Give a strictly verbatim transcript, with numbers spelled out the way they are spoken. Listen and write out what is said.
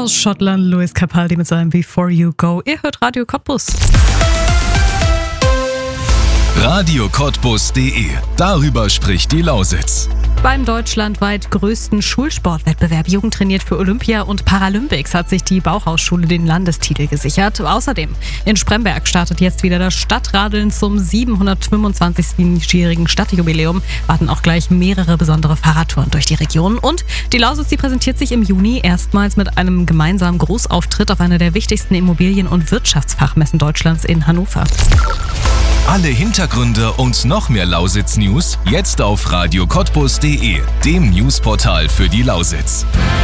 Aus Schottland, Lewis Capaldi mit seinem Before You Go. Ihr hört Radio Cottbus. Radio Cottbus punkt de. Darüber spricht die Lausitz. Beim deutschlandweit größten Schulsportwettbewerb Jugend trainiert für Olympia und Paralympics hat sich die Bauhausschule den Landestitel gesichert. Außerdem in Spremberg startet jetzt wieder das Stadtradeln zum siebenhundertfünfundzwanzigjährigen Stadtjubiläum. Warten auch gleich mehrere besondere Fahrradtouren durch die Region. Und die Lausitz, die präsentiert sich im Juni erstmals mit einem gemeinsamen Großauftritt auf einer der wichtigsten Immobilien- und Wirtschaftsfachmessen Deutschlands in Hannover. Alle Hintergründe und noch mehr Lausitz-News jetzt auf Radio Cottbus punkt de, dem Newsportal für die Lausitz.